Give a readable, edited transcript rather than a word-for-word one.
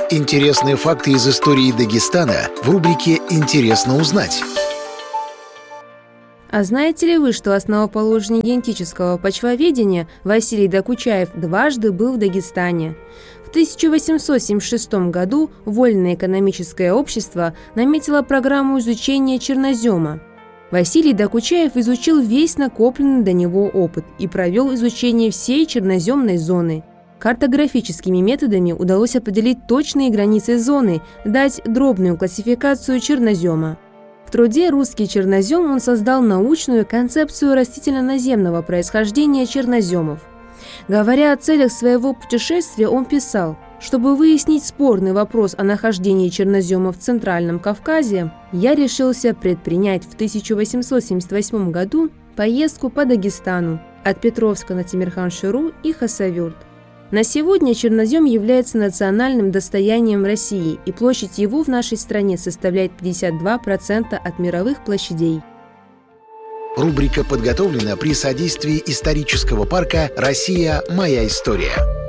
Интересные факты из истории Дагестана в рубрике «Интересно узнать». А знаете ли вы, что основоположник генетического почвоведения Василий Докучаев дважды был в Дагестане? В 1876 году Вольное экономическое общество наметило программу изучения чернозема. Василий Докучаев изучил весь накопленный до него опыт и провел изучение всей черноземной зоны. Картографическими методами удалось определить точные границы зоны, дать дробную классификацию чернозема. В труде «Русский чернозем» он создал научную концепцию растительно-наземного происхождения черноземов. Говоря о целях своего путешествия, он писал: «Чтобы выяснить спорный вопрос о нахождении чернозема в Центральном Кавказе, я решился предпринять в 1878 году поездку по Дагестану от Петровска на Темирхан-Шуру и Хасавюрт. На сегодня чернозем является национальным достоянием России, и площадь его в нашей стране составляет 52% от мировых площадей». Рубрика подготовлена при содействии исторического парка «Россия. Моя история».